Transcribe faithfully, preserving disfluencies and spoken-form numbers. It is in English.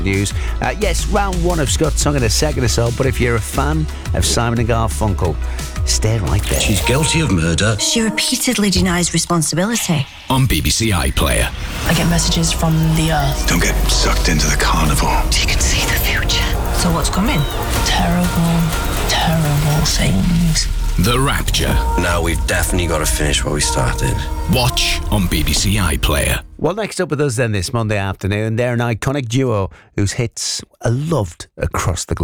news. Uh, yes, round one of Scott's Song in a second or so, but if you're a fan of Simon and Garfunkel, stay right there. She's guilty of murder. She repeatedly denies responsibility. On B B C iPlayer. I get messages from the Earth. Don't get sucked into the carnival. She can see the future. So what's coming? Terrible, terrible things. The Rapture. Now we've definitely got to finish what we started. Watch on B B C iPlayer. Well, next up with us then this Monday afternoon, they're an iconic duo whose hits are loved across the globe.